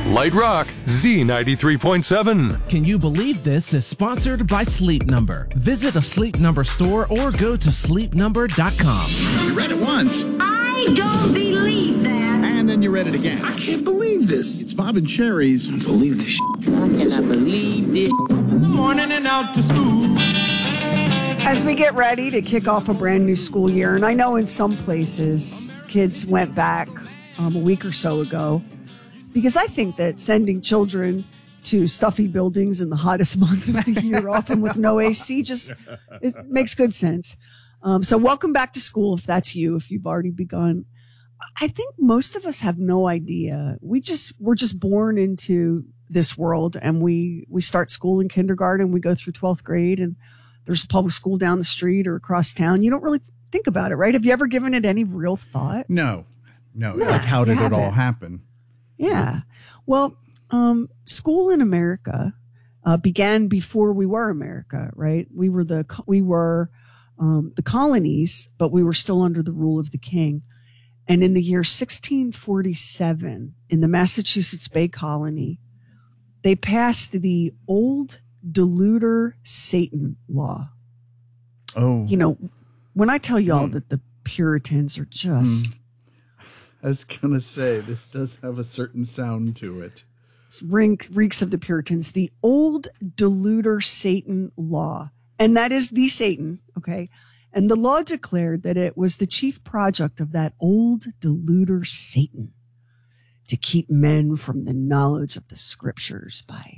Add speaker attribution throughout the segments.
Speaker 1: Light Rock Z93.7.
Speaker 2: Can you believe this is sponsored by Sleep Number? Visit a Sleep Number store or go to sleepnumber.com.
Speaker 3: You read it once.
Speaker 4: I don't believe that.
Speaker 3: And then you read it again. I can't believe this. It's Bob and Sherry's. I don't believe this.
Speaker 5: I cannot believe this.
Speaker 2: In the morning and out to school.
Speaker 6: As we get ready to kick off a brand new school year, and I know in some places kids went back a week or so ago, because I think that sending children to stuffy buildings in the hottest month of the year, often with no AC, it makes good sense. So welcome back to school if that's you, if you've already begun. I think most of us have no idea. We're just born into this world, and we start school in kindergarten, we go through 12th grade, and there's a public school down the street or across town. You don't really think about it, right? Have you ever given it any real thought?
Speaker 7: No. Like, how did it all happen?
Speaker 6: Yeah. Well, school in America began before we were America, right? We were the colonies, but we were still under the rule of the king. And in the year 1647, in the Massachusetts Bay Colony, they passed the Old Deluder Satan Law.
Speaker 7: Oh.
Speaker 6: You know, when I tell y'all that the Puritans are just...
Speaker 7: I was going to say, this does have a certain sound to it.
Speaker 6: It's reeks of the Puritans. The Old Deluder Satan Law. And that is the Satan, okay? And the law declared that it was the chief project of that old deluder Satan to keep men from the knowledge of the scriptures by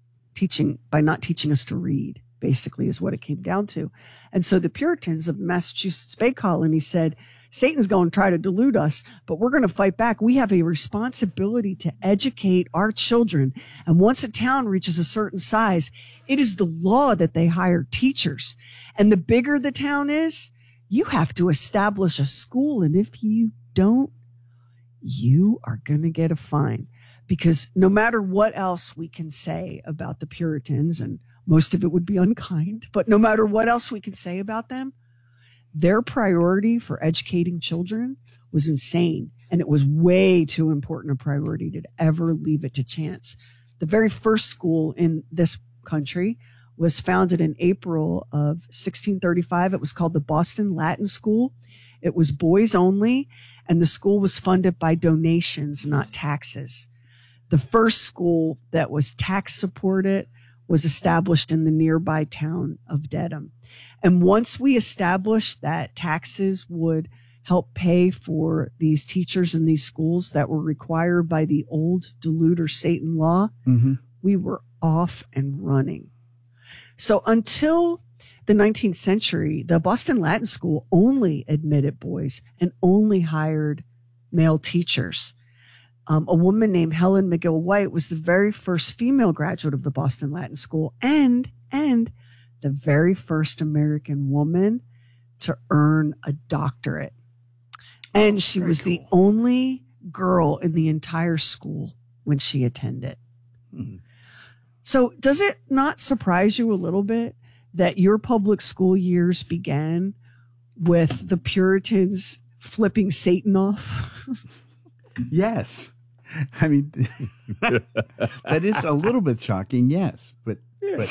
Speaker 6: not teaching us to read, basically, is what it came down to. And so the Puritans of the Massachusetts Bay Colony said, Satan's going to try to delude us, but we're going to fight back. We have a responsibility to educate our children. And once a town reaches a certain size, it is the law that they hire teachers. And the bigger the town is, you have to establish a school. And if you don't, you are going to get a fine. Because no matter what else we can say about the Puritans, and most of it would be unkind, but no matter what else we can say about them, their priority for educating children was insane. And it was way too important a priority to ever leave it to chance. The very first school in this country was founded in April of 1635. It was called the Boston Latin School. It was boys only, and the school was funded by donations, not taxes. The first school that was tax supported was established in the nearby town of Dedham. And once we established that taxes would help pay for these teachers in these schools that were required by the Old Deluder Satan Law, we were off and running. So until the 19th century, the Boston Latin School only admitted boys and only hired male teachers. A woman named Helen McGill White was the very first female graduate of the Boston Latin School and the very first American woman to earn a doctorate. And she was the only girl in the entire school when she attended. So does it not surprise you a little bit that your public school years began with the Puritans flipping Satan off?
Speaker 7: Yes. I mean, that is a little bit shocking, yes. But
Speaker 6: Yeah.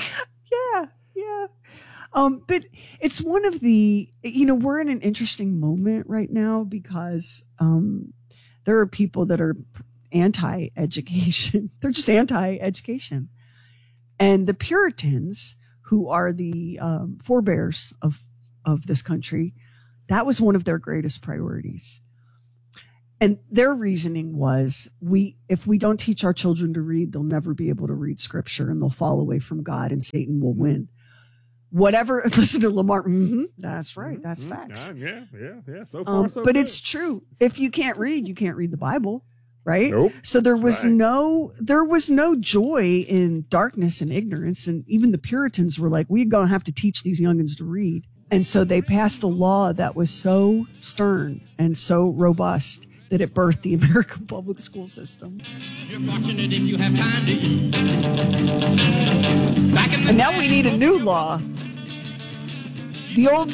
Speaker 6: But it's one of the, we're in an interesting moment right now because there are people that are anti-education. They're just anti-education. And the Puritans, who are the forebears of this country, that was one of their greatest priorities. And their reasoning was, if we don't teach our children to read, they'll never be able to read scripture and they'll fall away from God and Satan will win. Whatever, listen to Lamar. That's right. That's facts.
Speaker 8: Yeah. So far, so
Speaker 6: but
Speaker 8: good.
Speaker 6: it's true. If you can't read, you can't read the Bible, right?
Speaker 8: Nope.
Speaker 6: So there was no joy in darkness and ignorance. And even the Puritans were like, we're going to have to teach these youngins to read. And so they passed a law that was so stern and so robust that it birthed the American public school system.
Speaker 2: You're fortunate if you have time to eat.
Speaker 6: And now we need a new law. The old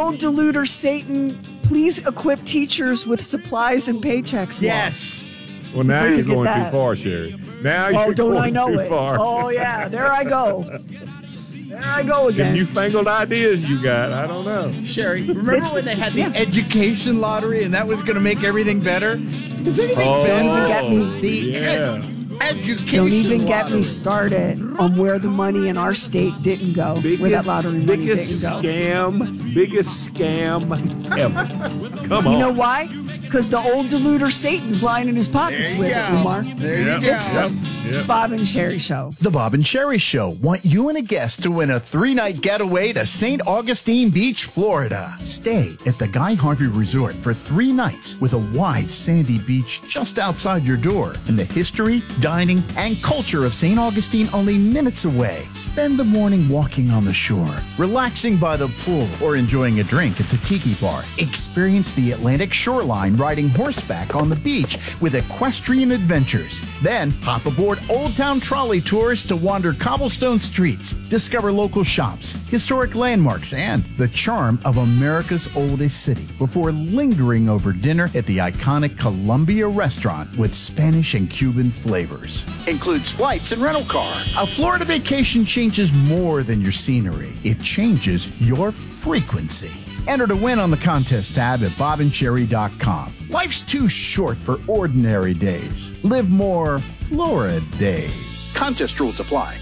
Speaker 6: deluder Satan, please equip teachers with supplies and paychecks.
Speaker 7: yes.
Speaker 8: Well, now
Speaker 6: Where
Speaker 8: you're
Speaker 6: you get
Speaker 8: going
Speaker 6: that?
Speaker 8: too far, Sherry. Now you're
Speaker 6: Oh, don't
Speaker 8: going
Speaker 6: I know
Speaker 8: too
Speaker 6: it?
Speaker 8: far.
Speaker 6: Oh, yeah. There I go. There I go
Speaker 8: The
Speaker 6: again.
Speaker 8: newfangled ideas you got. I don't know.
Speaker 7: Sherry, remember
Speaker 6: It's-
Speaker 7: when they had the education lottery and that was going to make everything better? Is anything
Speaker 8: Oh,
Speaker 7: better?
Speaker 6: even get me-
Speaker 7: The
Speaker 8: yeah.
Speaker 7: education
Speaker 6: Don't even get
Speaker 7: lottery.
Speaker 6: me started on where the money in our state didn't go, where that lottery money didn't
Speaker 8: biggest
Speaker 6: go.
Speaker 8: biggest scam ever. Come on.
Speaker 6: You know why? Because the old deluder Satan's lying in his pockets
Speaker 7: There
Speaker 6: with
Speaker 7: you
Speaker 6: it,
Speaker 7: go.
Speaker 6: Umar.
Speaker 7: There you
Speaker 8: Yep,
Speaker 7: go.
Speaker 6: It's the
Speaker 8: yep.
Speaker 6: Bob and Sherry Show.
Speaker 9: The Bob and Sherry Show want you and a guest to win a 3-night getaway to St. Augustine Beach, Florida. Stay at the Guy Harvey Resort for 3 nights with a wide sandy beach just outside your door and the history, dining, and culture of St. Augustine only minutes away. Spend the morning walking on the shore, relaxing by the pool, or enjoying a drink at the Tiki Bar. Experience the Atlantic shoreline riding horseback on the beach with equestrian adventures. Then hop aboard Old Town Trolley Tours to wander cobblestone streets, discover local shops, historic landmarks, and the charm of America's oldest city before lingering over dinner at the iconic Columbia Restaurant with Spanish and Cuban flavors. Includes flights and rental car. A Florida vacation changes more than your scenery. It changes your frequency. Enter to win on the contest tab at bobandcherry.com. Life's too short for ordinary days. Live more Florida days. Contest rules apply.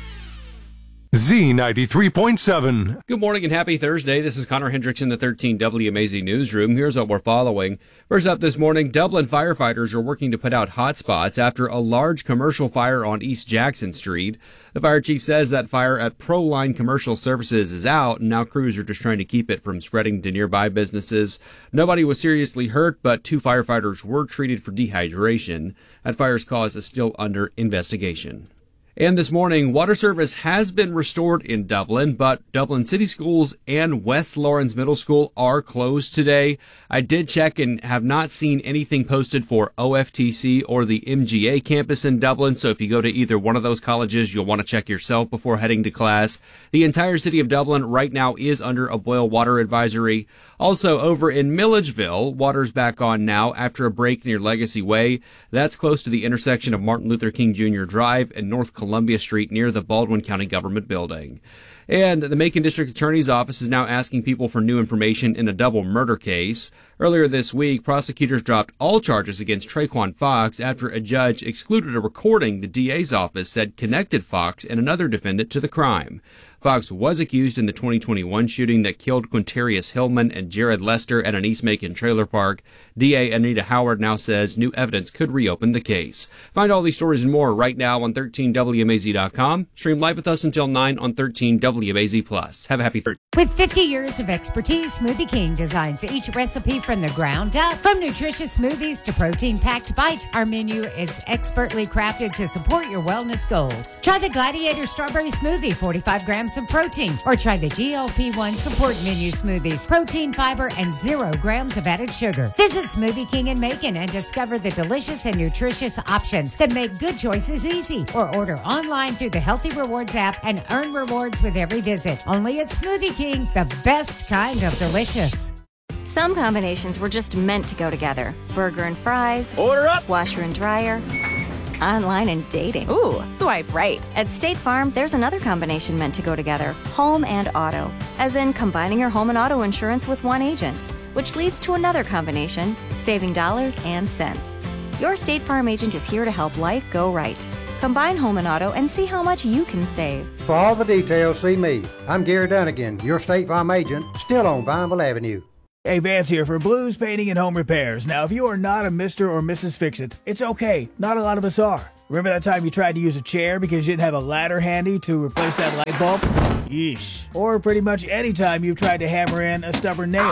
Speaker 1: Z93.7.
Speaker 10: Good morning and happy Thursday. This is Connor Hendricks in the 13 WMAZ newsroom. Here's what we're following. First up this morning, Dublin firefighters are working to put out hotspots after a large commercial fire on East Jackson Street. The fire chief says that fire at Proline Commercial Services is out, and now crews are just trying to keep it from spreading to nearby businesses. Nobody was seriously hurt, but 2 firefighters were treated for dehydration. That fire's cause is still under investigation. And this morning, water service has been restored in Dublin, but Dublin City Schools and West Lawrence Middle School are closed today. I did check and have not seen anything posted for OFTC or the MGA campus in Dublin, so if you go to either one of those colleges, you'll want to check yourself before heading to class. The entire city of Dublin right now is under a boil water advisory. Also, over in Milledgeville, water's back on now after a break near Legacy Way. That's close to the intersection of Martin Luther King Jr. Drive and North Columbia Street near the Baldwin County Government Building. And the Macon District Attorney's Office is now asking people for new information in a double murder case. Earlier this week, prosecutors dropped all charges against Traquan Fox after a judge excluded a recording the DA's office said connected Fox and another defendant to the crime. Fox was accused in the 2021 shooting that killed Quintarius Hillman and Jared Lester at an East Macon trailer park. DA Anita Howard now says new evidence could reopen the case. Find all these stories and more right now on 13WMAZ.com. Stream live with us until 9 on 13WMAZ+. Have a happy Thursday.
Speaker 11: With 50 years of expertise, Smoothie King designs each recipe from the ground up. From nutritious smoothies to protein-packed bites, our menu is expertly crafted to support your wellness goals. Try the Gladiator Strawberry Smoothie, 45 grams of protein, or try the GLP-1 Support Menu Smoothies, protein, fiber, and 0 grams of added sugar. Visit Smoothie King in Macon and discover the delicious and nutritious options that make good choices easy. Or order online through the Healthy Rewards app and earn rewards with every visit. Only at Smoothie King, the best kind of delicious.
Speaker 12: Some combinations were just meant to go together. Burger and fries.
Speaker 13: Order up.
Speaker 12: Washer and dryer. Online and dating.
Speaker 13: Ooh, swipe right.
Speaker 12: At State Farm, there's another combination meant to go together. Home and auto. As in combining your home and auto insurance with one agent. Which leads to another combination, saving dollars and cents. Your State Farm agent is here to help life go right. Combine home and auto and see how much you can save.
Speaker 14: For all the details, see me. I'm Gary Dunnigan, your State Farm agent, still on Vineville Avenue.
Speaker 15: Hey, Vance here for Blues Painting and Home Repairs. Now, if you are not a Mr. or Mrs. Fix-It, it's okay. Not a lot of us are. Remember that time you tried to use a chair because you didn't have a ladder handy to replace that light bulb? Yeesh. Or pretty much any time you've tried to hammer in a stubborn nail.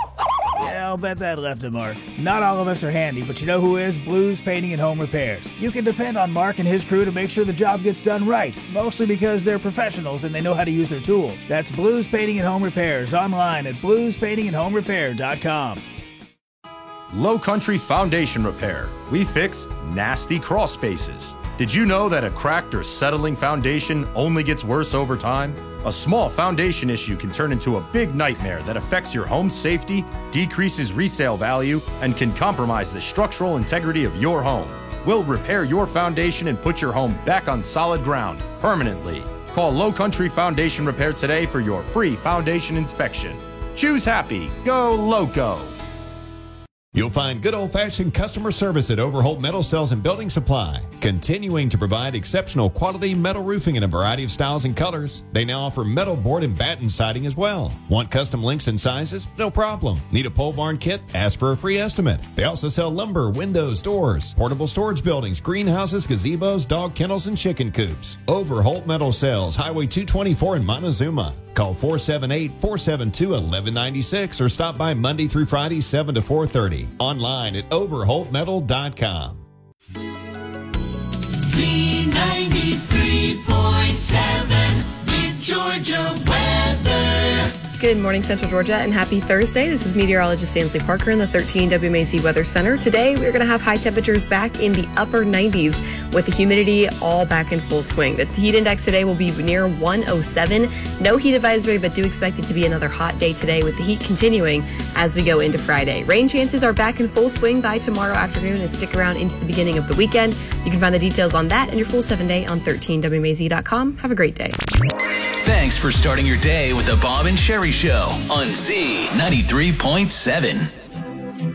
Speaker 15: Yeah, I'll bet that left a mark. Not all of us are handy, but you know who is? Blues Painting and Home Repairs. You can depend on Mark and his crew to make sure the job gets done right, mostly because they're professionals and they know how to use their tools. That's Blues Painting and Home Repairs, online at bluespaintingandhomerepair.com.
Speaker 16: Low Country Foundation Repair. We fix nasty crawl spaces. Did you know that a cracked or settling foundation only gets worse over time? A small foundation issue can turn into a big nightmare that affects your home's safety, decreases resale value, and can compromise the structural integrity of your home. We'll repair your foundation and put your home back on solid ground permanently. Call Low Country Foundation Repair today for your free foundation inspection. Choose happy. Go Loco.
Speaker 13: You'll find good old-fashioned customer service at Overholt Metal Cells and Building Supply, continuing to provide exceptional quality metal roofing in a variety of styles and colors. They now offer metal board and batten siding as well. Want custom lengths and sizes? No problem. Need a pole barn kit? Ask for a free estimate. They also sell lumber, windows, doors, portable storage buildings, greenhouses, gazebos, dog kennels, and chicken coops. Overholt Metal Cells, Highway 224 in Montezuma. Call 478-472-1196 or stop by Monday through Friday, 7 to 4:30. Online at overholtmetal.com.
Speaker 17: Z93.7 Mid-Georgia weather.
Speaker 18: Good morning, Central Georgia, and happy Thursday. This is meteorologist Stanley Parker in the 13 WMAZ Weather Center. Today, we're going to have high temperatures back in the upper 90s with the humidity all back in full swing. The heat index today will be near 107. No heat advisory, but do expect it to be another hot day today with the heat continuing as we go into Friday. Rain chances are back in full swing by tomorrow afternoon and stick around into the beginning of the weekend. You can find the details on that and your full 7-day on 13WMAZ.com. Have a great day.
Speaker 17: Thanks for starting your day with the Bob and Sherry Show on Z93.7.